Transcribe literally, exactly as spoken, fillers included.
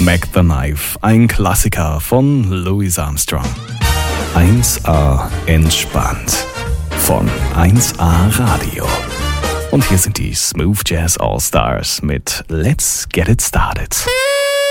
Mac the Knife, ein Klassiker von Louis Armstrong. eins A entspannt von eins A Radio. Und hier sind die Smooth Jazz All Stars mit Let's Get It Started.